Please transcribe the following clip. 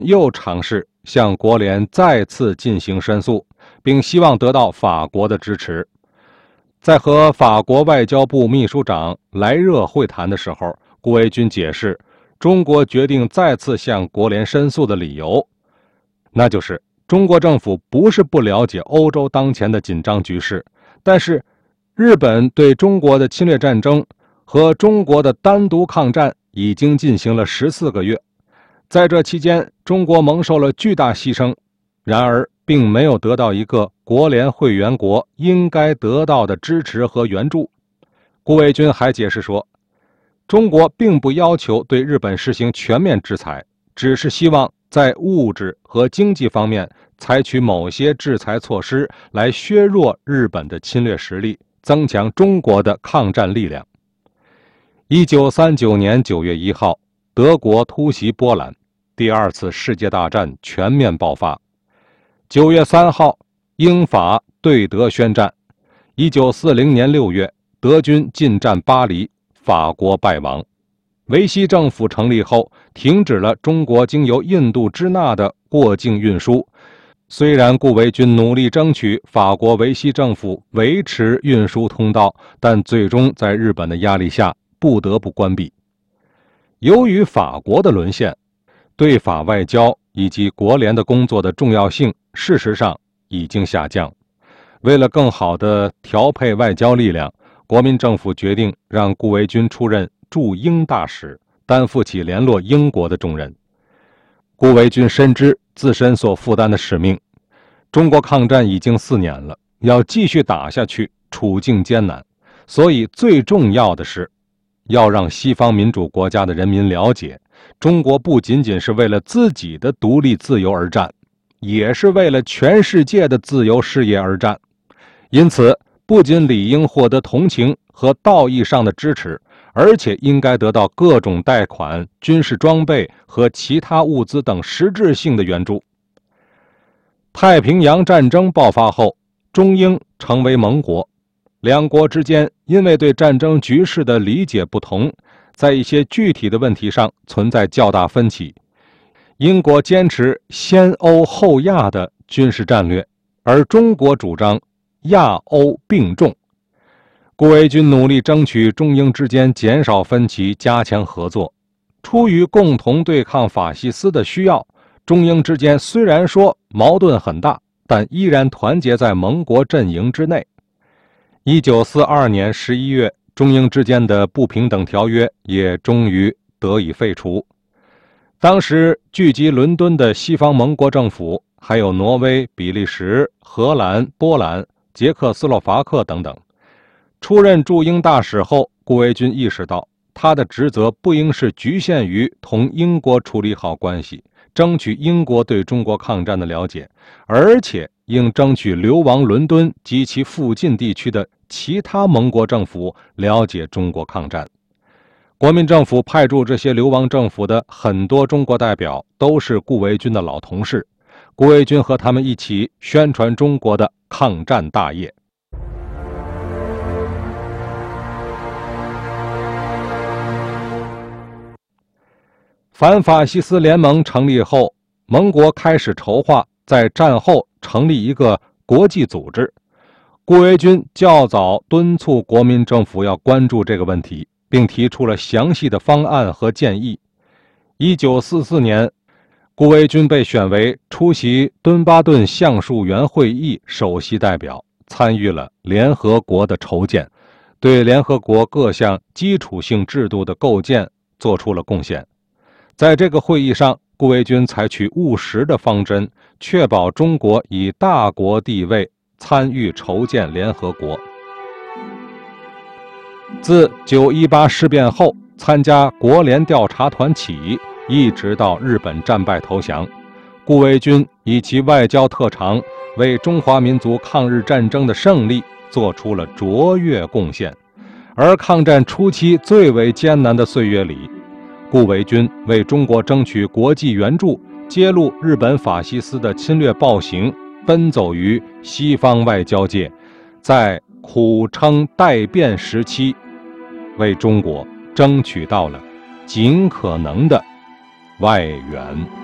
又尝试向国联再次进行申诉，并希望得到法国的支持。在和法国外交部秘书长莱热会谈的时候，顾维钧解释中国决定再次向国联申诉的理由，那就是中国政府不是不了解欧洲当前的紧张局势，但是日本对中国的侵略战争和中国的单独抗战已经进行了14个月，在这期间中国蒙受了巨大牺牲，然而并没有得到一个国联会员国应该得到的支持和援助。顾维钧还解释说，中国并不要求对日本实行全面制裁，只是希望在物质和经济方面采取某些制裁措施来削弱日本的侵略实力，增强中国的抗战力量。1939年9月1号，德国突袭波兰，第二次世界大战全面爆发。9月3号，英法对德宣战。1940年6月，德军进占巴黎，法国败亡。维希政府成立后，停止了中国经由印度支那的过境运输。虽然顾维钧努力争取法国维希政府维持运输通道，但最终在日本的压力下不得不关闭。由于法国的沦陷，对法外交以及国联的工作的重要性事实上已经下降。为了更好地调配外交力量，国民政府决定让顾维钧出任驻英大使，担负起联络英国的重任。顾维钧深知自身所负担的使命，中国抗战已经4年了，要继续打下去，处境艰难，所以最重要的是要让西方民主国家的人民了解，中国不仅仅是为了自己的独立自由而战，也是为了全世界的自由事业而战。因此，不仅理应获得同情和道义上的支持，而且应该得到各种贷款、军事装备和其他物资等实质性的援助。太平洋战争爆发后，中英成为盟国，两国之间因为对战争局势的理解不同，在一些具体的问题上存在较大分歧。英国坚持先欧后亚的军事战略，而中国主张亚欧并重。顾维钧努力争取中英之间减少分歧，加强合作。出于共同对抗法西斯的需要，中英之间虽然说矛盾很大，但依然团结在盟国阵营之内。1942年11月，中英之间的不平等条约也终于得以废除。当时聚集伦敦的西方盟国政府还有挪威、比利时、荷兰、波兰、捷克斯洛伐克等等。出任驻英大使后，顾维钧意识到他的职责不应是局限于同英国处理好关系，争取英国对中国抗战的了解，而且应争取流亡伦敦及其附近地区的其他盟国政府了解中国抗战。国民政府派驻这些流亡政府的很多中国代表都是顾维钧的老同事，顾维钧和他们一起宣传中国的抗战大业。反法西斯联盟成立后，盟国开始筹划在战后成立一个国际组织。顾维钧较早敦促国民政府要关注这个问题，并提出了详细的方案和建议。1944年，顾维钧被选为出席敦巴顿橡树园会议首席代表，参与了联合国的筹建，对联合国各项基础性制度的构建做出了贡献。在这个会议上，顾维钧采取务实的方针，确保中国以大国地位参与筹建联合国。自918事变后，参加国联调查团起，一直到日本战败投降，顾维钧以其外交特长，为中华民族抗日战争的胜利做出了卓越贡献。而抗战初期最为艰难的岁月里，顾维钧为中国争取国际援助，揭露日本法西斯的侵略暴行，奔走于西方外交界，在苦撑待变时期，为中国争取到了尽可能的外援。